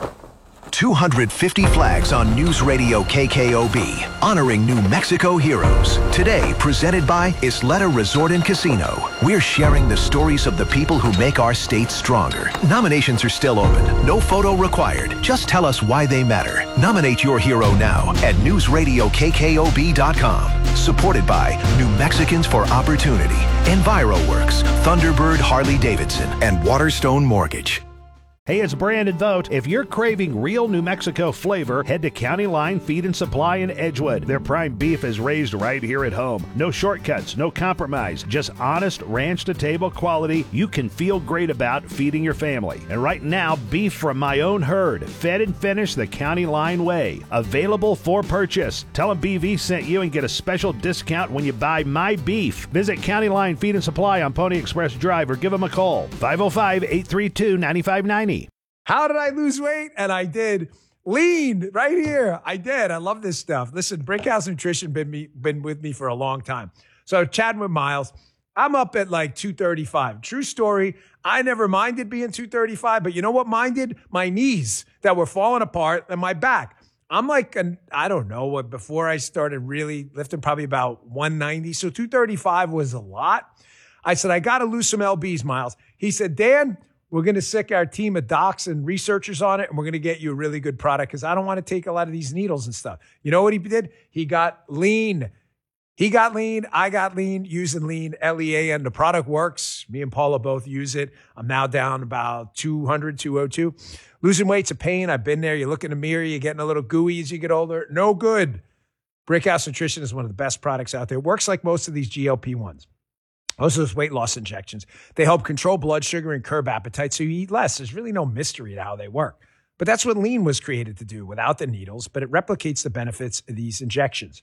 two hundred fifty flags on News Radio K K O B, honoring New Mexico heroes. Today, presented by Isleta Resort and Casino. We're sharing the stories of the people who make our state stronger. Nominations are still open. No photo required. Just tell us why they matter. Nominate your hero now at news radio k k o b dot com. Supported by New Mexicans for Opportunity, EnviroWorks, Thunderbird Harley Davidson, and Waterstone Mortgage. Hey, it's Brandon Vogt. If you're craving real New Mexico flavor, head to County Line Feed and Supply in Edgewood. Their prime beef is raised right here at home. No shortcuts, no compromise, just honest ranch-to-table quality you can feel great about feeding your family. And right now, beef from my own herd, fed and finished the County Line way. Available for purchase. Tell them B V sent you and get a special discount when you buy my beef. Visit County Line Feed and Supply on Pony Express Drive or give them a call. five oh five, eight three two, nine five nine zero. How did I lose weight? And I did. Lean right here. I did. I love this stuff. Listen, Brickhouse Nutrition been me been with me for a long time. So chatting with Miles, I'm up at like two thirty-five. True story. I never minded being two thirty-five, but you know what minded? My knees that were falling apart and my back. I'm like, an, I don't know what, before I started really lifting, probably about one ninety. So two thirty-five was a lot. I said, I got to lose some L Bs, Miles. He said, Dan, we're going to sick our team of docs and researchers on it, and we're going to get you a really good product because I don't want to take a lot of these needles and stuff. You know what he did? He got lean. He got lean. I got lean using lean, L E A N. The product works. Me and Paula both use it. I'm now down about two hundred, two oh two. Losing weight's a pain. I've been there. You look in the mirror, you're getting a little gooey as you get older. No good. Brickhouse Nutrition is one of the best products out there. It works like most of these G L P ones. Most of those weight loss injections, they help control blood sugar and curb appetite so you eat less. There's really no mystery to how they work. But that's what lean was created to do without the needles, but it replicates the benefits of these injections.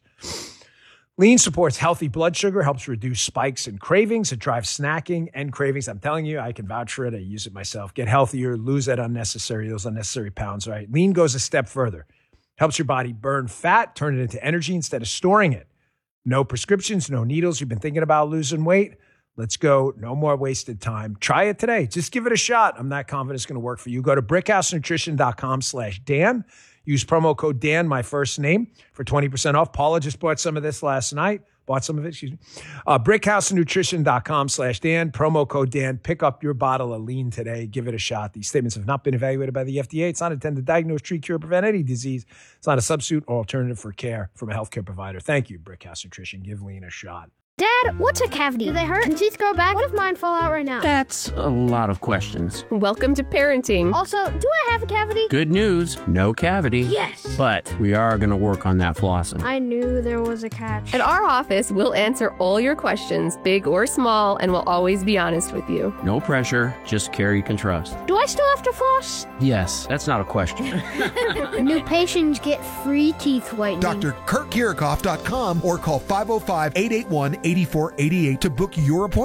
Lean supports healthy blood sugar, helps reduce spikes and cravings. It drives snacking and cravings. I'm telling you, I can vouch for it. I use it myself. Get healthier, lose that unnecessary, those unnecessary pounds, right? Lean goes a step further. Helps your body burn fat, turn it into energy instead of storing it. No prescriptions, no needles. You've been thinking about losing weight? Let's go. No more wasted time. Try it today. Just give it a shot. I'm not confident it's going to work for you. Go to brickhousenutrition.com slash Dan. Use promo code Dan, my first name, for twenty percent off. Paula just bought some of this last night. Bought some of it, excuse me. Uh, brickhousenutrition.com slash Dan. Promo code Dan. Pick up your bottle of lean today. Give it a shot. These statements have not been evaluated by the F D A. It's not intended to diagnose, treat, cure, prevent any disease. It's not a substitute or alternative for care from a healthcare provider. Thank you, Brickhouse Nutrition. Give lean a shot. Dad, what's a cavity? Do they hurt? Can teeth grow back? What if mine fall out right now? That's a lot of questions. Welcome to parenting. Also, do I have a cavity? Good news, no cavity. Yes! But we are going to work on that flossing. I knew there was a catch. At our office, we'll answer all your questions, big or small, and we'll always be honest with you. No pressure, just care you can trust. Do I still have to floss? Yes, that's not a question. New patients get free teeth whitening. Doctor Kurt Kirchhoff dot com or call five oh five, eight eight one, eight four eight eight to book your appointment.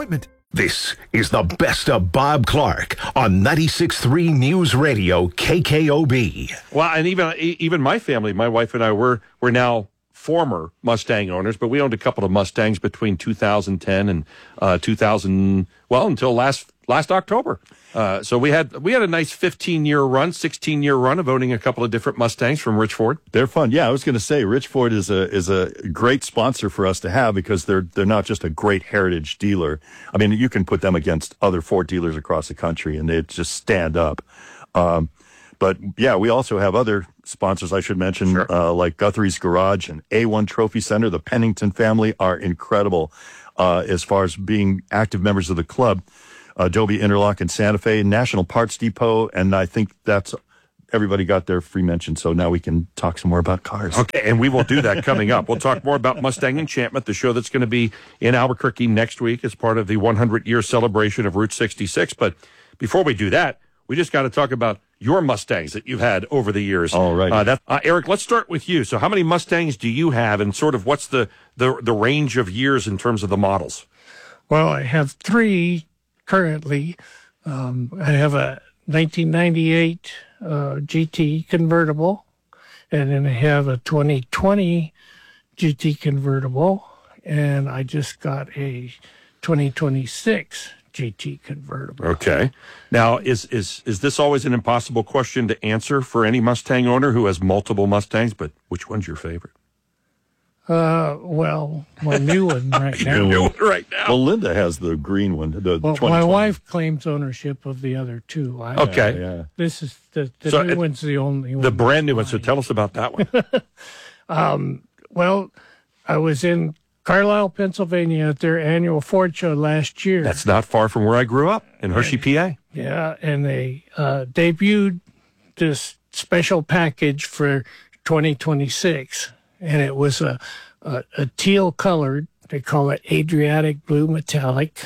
This is the best of Bob Clark on ninety-six point three News Radio K K O B. Well, and even even my family, my wife and I, were we're now former Mustang owners, but we owned a couple of Mustangs between two thousand ten and uh, two thousand. Well, until last last October. Uh, so we had we had a nice fifteen year run, sixteen year run of owning a couple of different Mustangs from Rich Ford. They're fun. Yeah, I was going to say Rich Ford is a is a great sponsor for us to have because they're they're not just a great heritage dealer. I mean, you can put them against other Ford dealers across the country, and they just stand up. Um, but yeah, we also have other sponsors I should mention, sure. uh, like Guthrie's Garage and A one Trophy Center. The Pennington family are incredible uh, as far as being active members of the club. Adobe Interlock in Santa Fe, National Parts Depot, and I think that's everybody got their free mention, so now we can talk some more about cars. Okay, and we will do that coming up. We'll talk more about Mustang Enchantment, the show that's going to be in Albuquerque next week as part of the one hundred year celebration of Route sixty-six. But before we do that, we just got to talk about your Mustangs that you've had over the years. All right. Uh, that, uh, Eric, let's start with you. So how many Mustangs do you have, and sort of what's the, the, the range of years in terms of the models? Well, I have three currently. Um, I have a nineteen ninety-eight uh, G T convertible, and then I have a twenty twenty G T convertible, and I just got a twenty twenty-six G T convertible. Okay. Now, is is is this always an impossible question to answer for any Mustang owner who has multiple Mustangs, but which one's your favorite? Uh, well, my new one right now. New one right now. Well, Linda has the green one. The well, my wife claims ownership of the other two. I, okay. Yeah, yeah. This is the, the So new it- one's the only one. The brand new one. So tell us about that one. Um, well, I was in Carlisle, Pennsylvania at their annual Ford show last year. That's not far from where I grew up, in Hershey, P A. Yeah, and they uh, debuted this special package for twenty twenty-six, and it was a, a, a teal colored, they call it Adriatic Blue Metallic,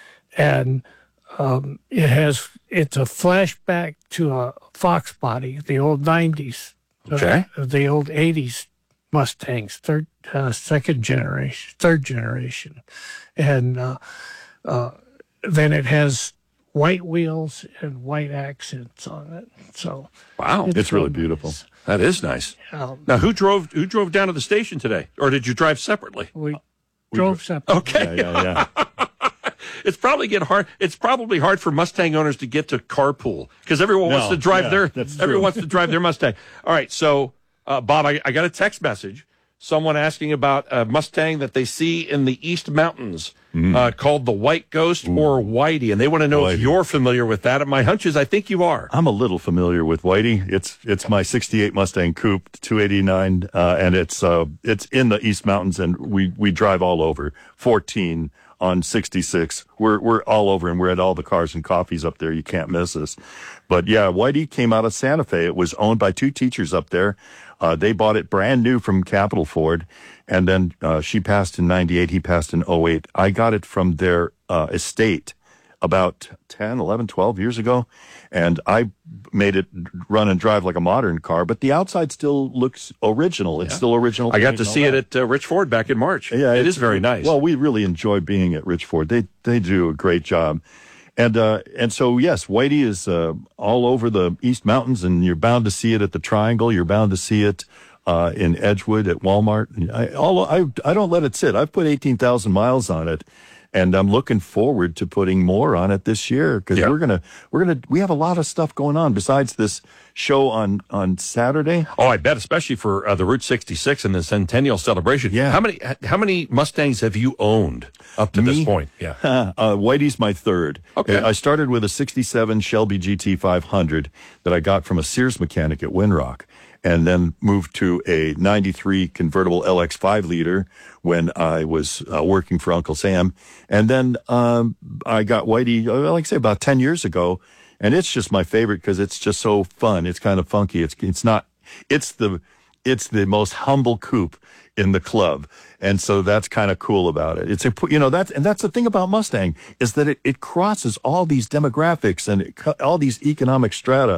and um, it has, it's a flashback to a Fox body, the old nineties, Okay. uh, the old eighties Mustangs, third, uh, second generation, third generation, and uh, uh, then it has white wheels and white accents on it. So Wow. It's really real beautiful. nice. That is nice. Um, Now, who drove who drove down to the station today? Or did you drive separately? we drove separately. Okay. Yeah, yeah, yeah. It's probably get hard. It's probably hard for Mustang owners to get to carpool because everyone wants No, to drive yeah, their that's everyone true. wants to drive their Mustang. All right, so uh, Bob, I, I got a text message. Someone asking about a Mustang that they see in the East Mountains uh, called the White Ghost or Whitey, and they want to know if Whitey. you're familiar with that. And my hunch is I think you are. I'm a little familiar with Whitey. It's it's my sixty-eight Mustang Coupe, two eighty-nine, uh, and it's uh, it's in the East Mountains, and we, we drive all over. fourteen on sixty-six. We're we're all over, and we're at all the cars and coffees up there. You can't miss us. But yeah, Whitey came out of Santa Fe. It was owned by two teachers up there. Uh, they bought it brand new from Capital Ford, and then uh, she passed in ninety-eight. He passed in oh eight. I got it from their uh, estate about ten, eleven, twelve years ago, and I made it run and drive like a modern car, but the outside still looks original. It's Yeah. still original. I got paint to and all see it that. at uh, Rich Ford back in March. Yeah, it it's- is very nice. Well, we really enjoy being at Rich Ford. They they do a great job. And uh, and so, yes, Whitey is uh, all over the East Mountains, and you're bound to see it at the Triangle. You're bound to see it uh, in Edgewood at Walmart. I, all, I, I don't let it sit. I've put eighteen thousand miles on it, and I'm looking forward to putting more on it this year because Yeah. we're gonna we're gonna we have a lot of stuff going on besides this show on on Saturday. Oh, I bet, especially for uh, the Route sixty-six and the Centennial Celebration. Yeah. How many how many Mustangs have you owned up to Me? this point? Yeah. Uh, Whitey's my third. Okay. I started with a sixty-seven Shelby G T five hundred that I got from a Sears mechanic at Winrock, and then moved to a ninety-three convertible L X five liter when I was uh, working for Uncle Sam. And then um, I got Whitey, uh, like I say, about ten years ago, and it's just my favorite because it's just so fun. It's kind of funky. It's it's not. It's the it's the most humble coupe in the club. And so that's kind of cool about it. It's a, you know, that's, and that's the thing about Mustang is that it, it crosses all these demographics and it, co- all these economic strata.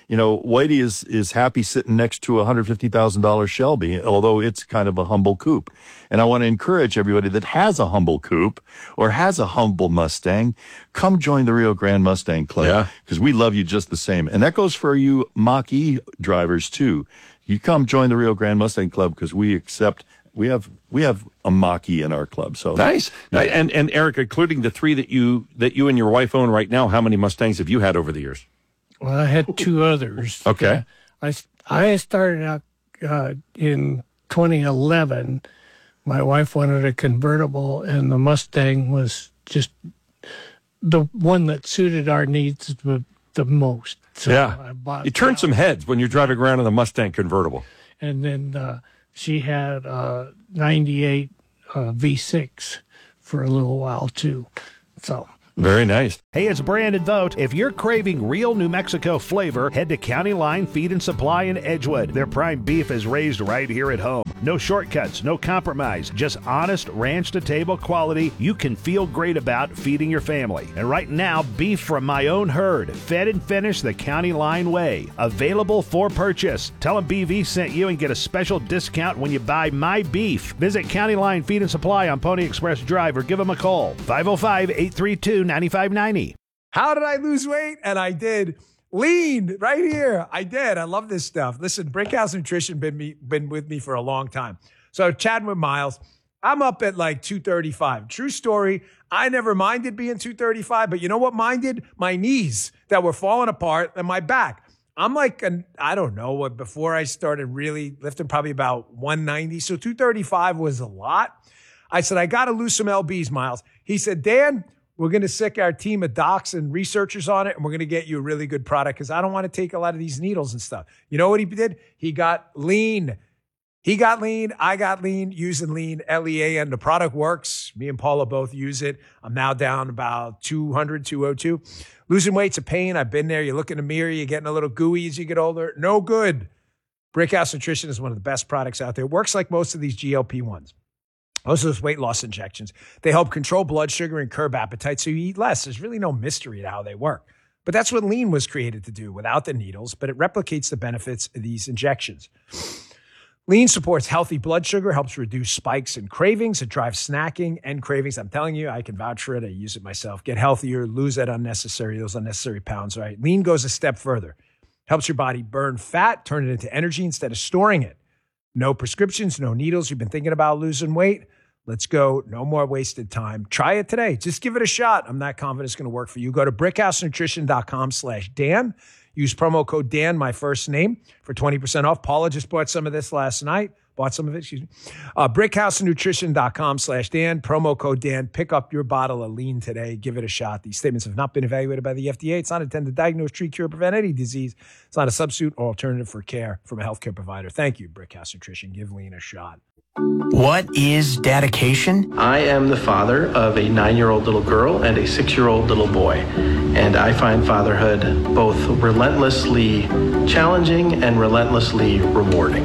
you know, Whitey is, is happy sitting next to a one hundred fifty thousand dollars Shelby, although it's kind of a humble coupe. And I want to encourage everybody that has a humble coupe or has a humble Mustang, come join the Rio Grande Mustang Club. Yeah. Because we love you just the same. And that goes for you Mach-E drivers too. You come join the Rio Grande Mustang Club because we accept, we have, we have a Mach-E in our club. So nice. Yeah. And, and Eric, including the three that you, that you and your wife own right now, how many Mustangs have you had over the years? Well, I had two others. Okay. Uh, I, I started out uh, in twenty eleven. My wife wanted a convertible, and the Mustang was just the one that suited our needs the, the most. So yeah. I bought you turn some heads when you're driving around in a Mustang convertible. And then uh, she had a ninety-eight uh, V six for a little while, too. So... Very nice. Hey, it's Brandon Vogt. If you're craving real New Mexico flavor, head to County Line Feed and Supply in Edgewood. Their prime beef is raised right here at home. No shortcuts, no compromise, just honest ranch-to-table quality you can feel great about feeding your family. And right now, beef from my own herd, fed and finished the County Line way. Available for purchase. Tell them B V sent you and get a special discount when you buy my beef. Visit County Line Feed and Supply on Pony Express Drive or give them a call. five oh five, eight three two, nine five nine zero. How did I lose weight? And I did. Lean right here. I did. I love this stuff. Listen, Brickhouse Nutrition been me been with me for a long time. So chatting with Miles, I'm up at like two thirty-five. True story. I never minded being two thirty-five, but you know what minded? My knees that were falling apart and my back. I'm like, an, I don't know what, before I started really lifting, probably about one ninety. So two thirty-five was a lot. I said, I got to lose some L Bs, Miles. He said, Dan, we're going to sick our team of docs and researchers on it, and we're going to get you a really good product because I don't want to take a lot of these needles and stuff. You know what he did? He got lean. He got lean. I got lean using lean, L E A N. The product works. Me and Paula both use it. I'm now down about two hundred, two oh two. Losing weight's a pain. I've been there. You look in the mirror, you're getting a little gooey as you get older. No good. Brickhouse Nutrition is one of the best products out there. It works like most of these G L P ones. Most of those weight loss injections, they help control blood sugar and curb appetite so you eat less. There's really no mystery to how they work. But that's what lean was created to do without the needles, but it replicates the benefits of these injections. Lean supports healthy blood sugar, helps reduce spikes and cravings. It drives snacking and cravings. I'm telling you, I can vouch for it. I use it myself. Get healthier, lose that unnecessary, those unnecessary pounds, right? Lean goes a step further. Helps your body burn fat, turn it into energy instead of storing it. No prescriptions, no needles. You've been thinking about losing weight? Let's go. No more wasted time. Try it today. Just give it a shot. I'm not confident it's going to work for you. Go to brickhousenutrition.com slash Dan. Use promo code Dan, my first name, for twenty percent off. Paula just bought some of this last night. Bought some of it, excuse me. Uh, brickhousenutrition.com slash Dan. Promo code Dan. Pick up your bottle of lean today. Give it a shot. These statements have not been evaluated by the F D A. It's not intended to diagnose, treat, cure, prevent any disease. It's not a substitute or alternative for care from a healthcare provider. Thank you, Brickhouse Nutrition. Give lean a shot. What is dedication? I am the father of a nine-year-old little girl and a six-year-old little boy. And I find fatherhood both relentlessly challenging and relentlessly rewarding.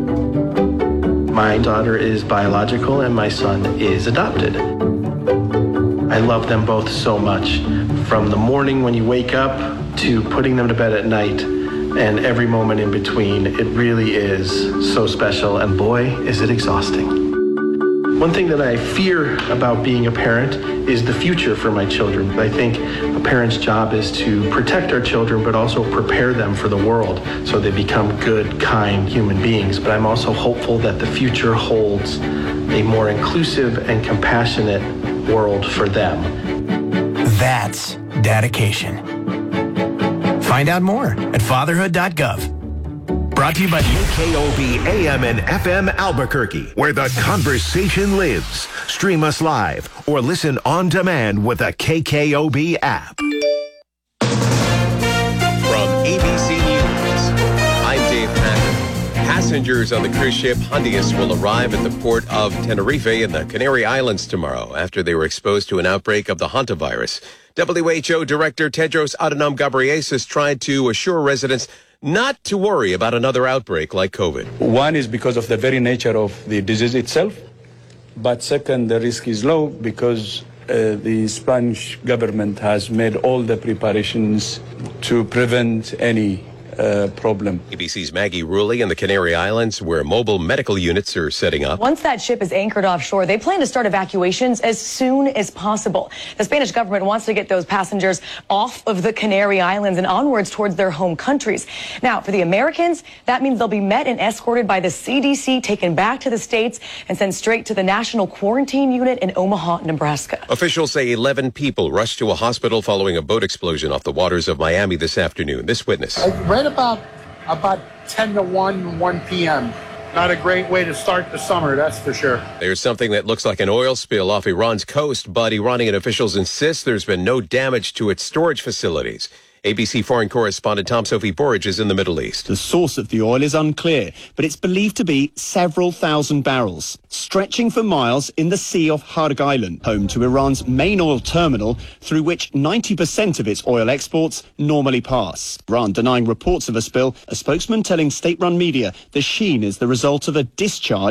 My daughter is biological and my son is adopted. I love them both so much. From the morning when you wake up to putting them to bed at night, and every moment in between, it really is so special, and boy, is it exhausting. One thing that I fear about being a parent is the future for my children. I think a parent's job is to protect our children, but also prepare them for the world so they become good, kind human beings. But I'm also hopeful that the future holds a more inclusive and compassionate world for them. That's dedication. Find out more at fatherhood dot gov. Brought to you by K K O B A M and F M Albuquerque, where the conversation lives. Stream us live or listen on demand with the K K O B app. From A B C News, I'm Dave Packer. Passengers on the cruise ship Hondius will arrive at the port of Tenerife in the Canary Islands tomorrow after they were exposed to an outbreak of the hantavirus. W H O Director Tedros Adhanom Ghebreyesus tried to assure residents not to worry about another outbreak like COVID. One is because of the very nature of the disease itself, but second, the risk is low because uh, the Spanish government has made all the preparations to prevent any uh, uh, problem. A B C's Maggie Rulli in the Canary Islands, where mobile medical units are setting up. Once that ship is anchored offshore, they plan to start evacuations as soon as possible. The Spanish government wants to get those passengers off of the Canary Islands and onwards towards their home countries. Now, for the Americans, that means they'll be met and escorted by the C D C, taken back to the States, and sent straight to the National Quarantine Unit in Omaha, Nebraska. Officials say eleven people rushed to a hospital following a boat explosion off the waters of Miami this afternoon. This witness. Right about about ten to one, one p.m. Not a great way to start the summer, that's for sure. There's something that looks like an oil spill off Iran's coast, but Iranian officials insist there's been no damage to its storage facilities. A B C foreign correspondent Tom Sophie Borage is in the Middle East. The source of the oil is unclear, but it's believed to be several thousand barrels, stretching for miles in the Sea of Harg Island, home to Iran's main oil terminal, through which ninety percent of its oil exports normally pass. Iran denying reports of a spill, a spokesman telling state-run media the sheen is the result of a discharge